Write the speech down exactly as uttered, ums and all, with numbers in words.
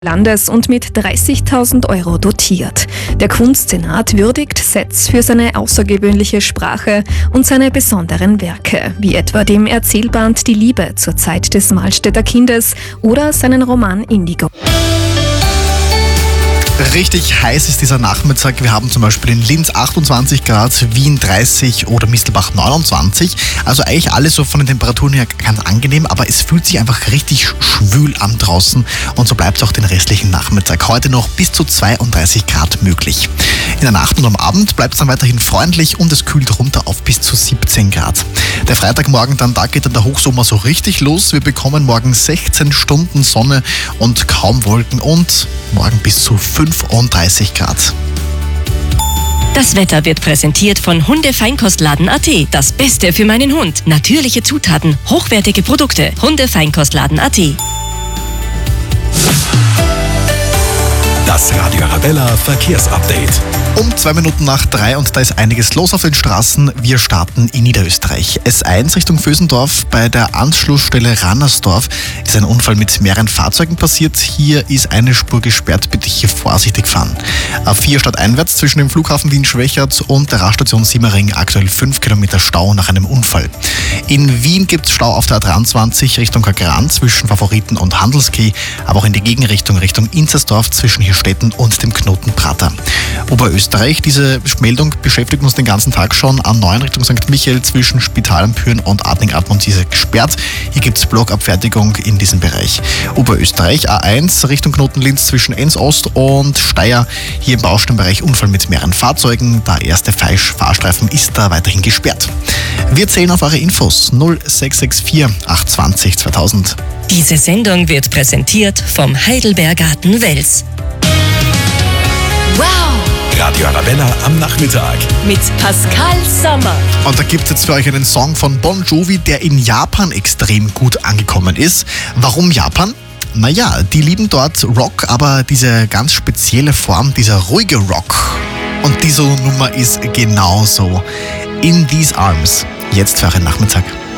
Landes und mit dreißigtausend Euro dotiert. Der Kunstsenat würdigt Setz für seine außergewöhnliche Sprache und seine besonderen Werke, wie etwa dem Erzählband Die Liebe zur Zeit des Mahlstädter Kindes oder seinen Roman Indigo. Richtig heiß ist dieser Nachmittag. Wir haben zum Beispiel in Linz achtundzwanzig Grad, Wien dreißig oder Mistelbach neunundzwanzig. Also eigentlich alles so von den Temperaturen her ganz angenehm, aber es fühlt sich einfach richtig schwül an draußen und so bleibt es auch den restlichen Nachmittag. Heute noch bis zu zweiunddreißig Grad möglich. In der Nacht und am Abend bleibt es dann weiterhin freundlich und es kühlt runter auf bis zu siebzehn Grad. Der Freitagmorgen, dann da geht dann der Hochsommer so richtig los. Wir bekommen morgen sechzehn Stunden Sonne und kaum Wolken und morgen bis zu fünfunddreißig Grad. Das Wetter wird präsentiert von Hundefeinkostladen Punkt at. Das Beste für meinen Hund. Natürliche Zutaten, hochwertige Produkte. Hundefeinkostladen Punkt at. Das Radio Arabella Verkehrsupdate. Um zwei Minuten nach drei und da ist einiges los auf den Straßen. Wir starten in Niederösterreich. S eins Richtung Vösendorf bei der Anschlussstelle Rannersdorf ist ein Unfall mit mehreren Fahrzeugen passiert. Hier ist eine Spur gesperrt, bitte hier vorsichtig fahren. A vier stadteinwärts zwischen dem Flughafen Wien-Schwechat und der Raststation Simmering aktuell fünf Kilometer Stau nach einem Unfall. In Wien gibt es Stau auf der A dreiundzwanzig Richtung Kagran zwischen Favoriten und Handelskeh, aber auch in die Gegenrichtung Richtung Inzersdorf zwischen Hirstetten und dem Knoten Prater. Oberösterreich, diese Meldung beschäftigt uns den ganzen Tag schon. A neun Richtung Sankt Michael zwischen Spital am Pyhrn und Adling-Admont ist gesperrt. Hier gibt es Blockabfertigung in diesem Bereich. Oberösterreich, A eins Richtung Knoten-Linz zwischen Enns-Ost und Steyr. Hier im Baustellenbereich Unfall mit mehreren Fahrzeugen. Der erste Fahrstreifen ist da weiterhin gesperrt. Wir zählen auf eure Infos null sechs sechs vier acht zwei null zweitausend. Diese Sendung wird präsentiert vom Heidelbergarten Wels. Wow! Radio Arabella am Nachmittag. Mit Pascal Sommer. Und da gibt es jetzt für euch einen Song von Bon Jovi, der in Japan extrem gut angekommen ist. Warum Japan? Naja, die lieben dort Rock, aber diese ganz spezielle Form, dieser ruhige Rock. Und diese Nummer ist genauso. In These Arms. Jetzt für euren Nachmittag.